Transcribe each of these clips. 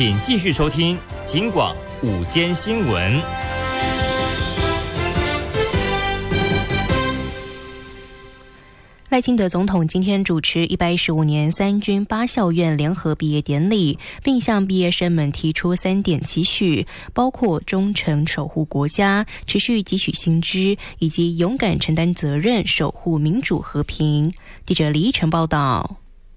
请继续收听警广午间新闻。 赖清德总统今天主持115年三军8校院联合毕业典礼，并向毕业生们提出3点期许，包括忠诚守护国家、持续汲取新知，以及勇敢承担责任守护民主和平。记者李依晨报道。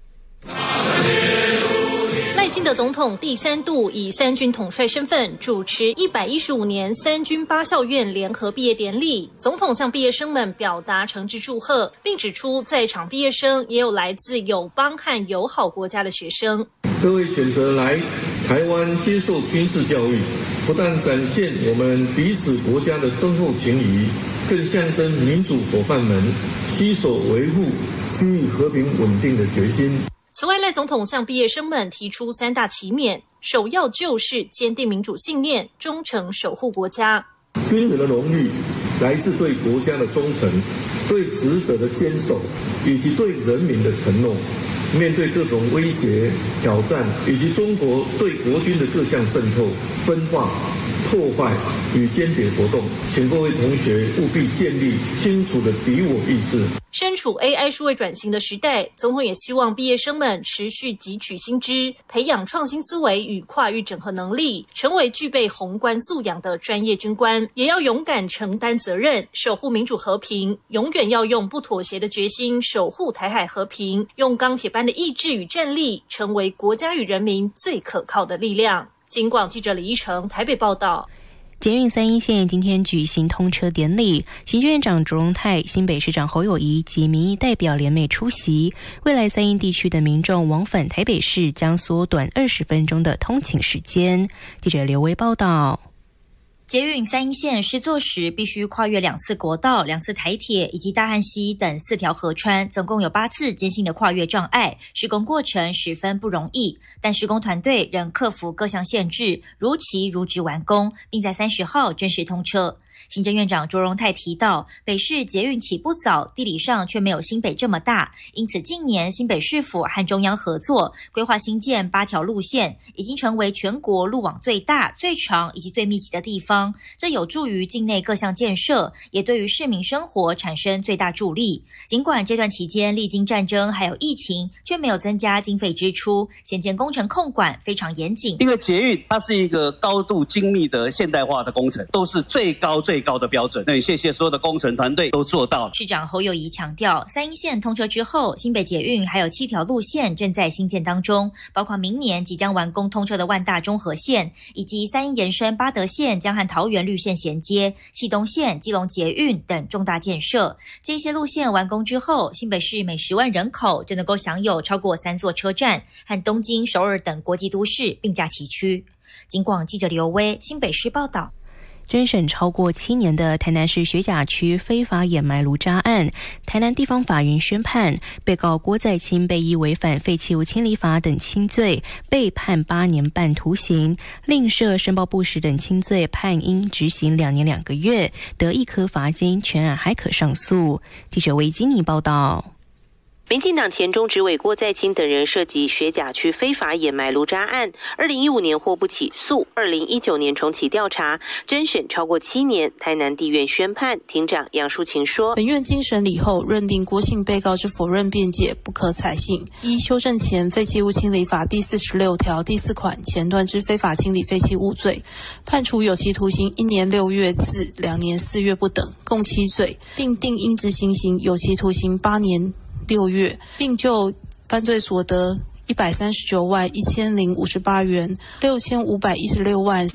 赖清德总统第3度以三军统帅身份主持115年三军8校院联合毕业典礼。总统向毕业生们表达诚挚祝贺，并指出在场毕业生也有来自友邦和友好国家的学生。 各位选择来台湾接受军事教育，不但展现我们彼此国家的深厚情谊，更象征民主伙伴们携手维护区域和平稳定的决心。 此外，赖总统向毕业生们提出3大期勉，首要就是坚定民主信念，忠诚守护国家。 军人的荣誉来自对国家的忠诚，对职责的坚守，以及对人民的承诺。面对各种威胁、挑战，以及中国对国军的各项渗透、分化、破坏与间谍活动，请各位同学务必建立清楚的敌我意识。 身处 AI 数位转型的时代，总统也希望毕业生们持续汲取新知，培养创新思维与跨域整合能力，成为具备宏观素养的专业军官，也要勇敢承担责任，守护民主和平，永远要用不妥协的决心守护台海和平，用钢铁般的意志与战力，成为国家与人民最可靠的力量。警广记者李依成台北报道。 捷运3一线今天举行通车典礼，行政院长卓荣泰、新北市长侯友宜及民意代表联袂出席。未来3义地区的民众往返台北市将缩短20分钟的通勤时间。记者刘维报道。 捷运3一线施作时必须跨越2次国道、2次台铁以及大汉溪等4条河川，总共有8次艰辛的跨越障碍，施工过程十分不容易，但施工团队仍克服各项限制，如期如职完工，并在30号正式通车。行政院长卓荣泰提到，北市捷运起步早，地理上却没有新北这么大，因此近年新北市府和中央合作，规划新建8条路线，已经成为全国路网最大、最长以及最密集的地方。这有助于境内各项建设，也对于市民生活产生最大助力。尽管这段期间历经战争还有疫情，却没有增加经费支出，显见工程控管非常严谨。 因为捷运它是一个高度精密的现代化的工程，都是最高的标准。那也谢谢所有的工程团队都做到了。 市长侯友宜强调，3一线通车之后，新北捷运还有7条路线正在兴建当中，包括明年即将完工通车的万大中和线，以及3一延伸八德线将和桃园绿线衔接、汐东线、基隆捷运等重大建设。这些路线完工之后，新北市每10万人口就能够享有超过3座车站，和东京、首尔等国际都市并驾齐驱。警广记者刘威新北市报道。 侦审超过7年的台南市学甲区非法掩埋炉渣案，台南地方法院宣判，被告郭在清被依违反废弃物清理法等轻罪，被判8年半徒刑，另涉申报不实等轻罪，判应执行2年2个月，得1颗罚金，全案还可上诉。记者维基尼报道。 民进党前中执委郭在清等人涉及学甲区非法掩埋炉渣案，2015年获不起诉，2019年重启调查，侦审超过7年，台南地院宣判。庭长杨淑琴说， 本院经审理后，认定郭姓被告之否认辩解不可采信，依修正前废弃物清理法第46条第4款前段之非法清理废弃物罪，判处有期徒刑1年6月至2年4月不等，共7罪，并定应执行刑有期徒刑8年6月，并就犯罪所得139万1058元、6516万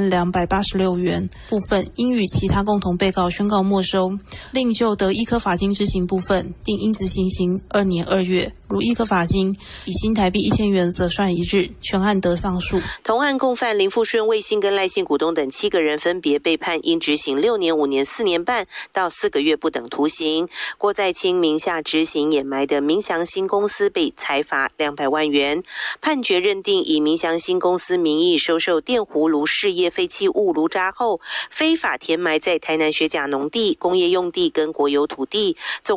3286元部分，应与其他共同被告宣告没收，另就得1颗罚金之刑部分，定应执行刑2年2月。如1颗罚金以新台币1000元，则算1日，全案得上诉。 同案共犯林富顺、魏姓跟赖姓股东等7个人，分别被判应执行6年、5年、4年半到4个月不等徒刑。郭在清名下执行掩埋的明祥新公司被裁罚200万元。判决认定，以明祥新公司名义收受电弧炉事业废弃物炉渣后，非法填埋在台南学甲农地、工业用地跟国有土地，总